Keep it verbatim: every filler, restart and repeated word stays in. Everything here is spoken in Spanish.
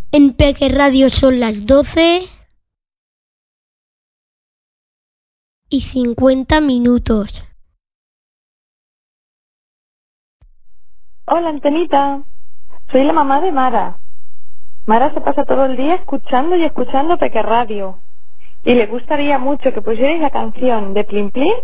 En Peque Radio son las doce y cincuenta minutos. Hola, Antonita. Soy la mamá de Mara. Mara se pasa todo el día escuchando y escuchando Peque Radio. Y le gustaría mucho que pusierais la canción de Plin Plin